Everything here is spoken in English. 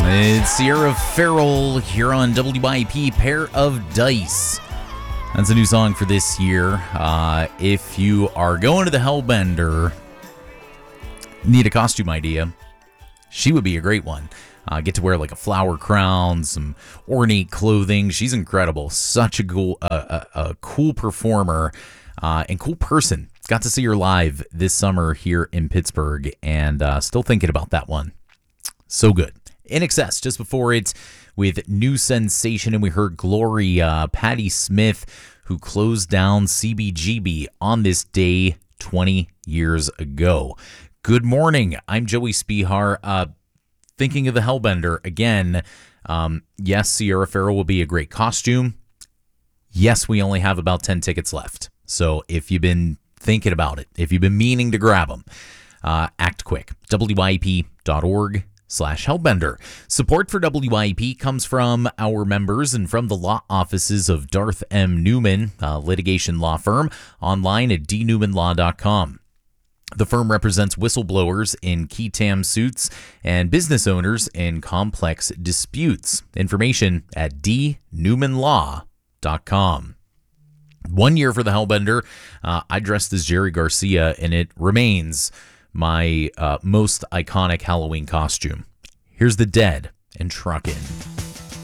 It's Sierra Farrell here on WYP Pair of Dice. That's a new song for this year. If you are going to the Hellbender, need a costume idea, she would be a great one. Get to wear like a flower crown, some ornate clothing. She's incredible. Such a cool performer and cool person. Got to see her live this summer here in Pittsburgh, and still thinking about that one. So good. In Excess, just before it, with New Sensation, and we heard Glory, Patti Smith, who closed down CBGB on this day 20 years ago. Good morning. I'm Joey Spihar. Thinking of the Hellbender again. Yes, Sierra Farrell will be a great costume. Yes, we only have about 10 tickets left. So if you've been thinking about it, if you've been meaning to grab them, act quick. WYP.org/Hellbender. Support for WYP comes from our members and from the law offices of Darth M. Newman, litigation law firm, online at dnewmanlaw.com. The firm represents whistleblowers in key TAM suits and business owners in complex disputes. Information at dnewmanlaw.com. 1 year for the Hellbender. I dressed as Jerry Garcia, and it remains my most iconic Halloween costume. Here's the Dead and Truckin'.